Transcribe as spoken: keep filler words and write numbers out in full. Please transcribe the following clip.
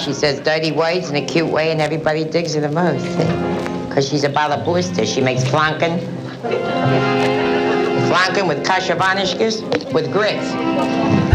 She says dirty words in a cute way, and everybody digs her the most. Because she's a balabooster. She makes flanken. Flanken with kashavanishkas with grits.